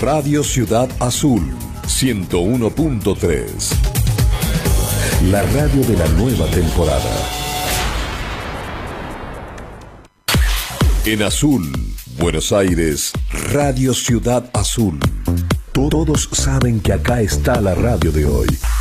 Radio Ciudad Azul 101.3. La radio de la nueva temporada. En Azul, Buenos Aires, Radio Ciudad Azul. Todos saben que acá está la radio de hoy.